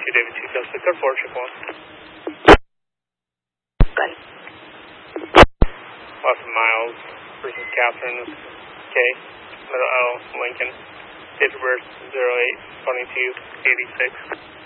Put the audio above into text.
David 2 Delta, code 4, chip 1. Good. Left Miles versus Catherine K, middle L, Lincoln, date of birth 08-22-86.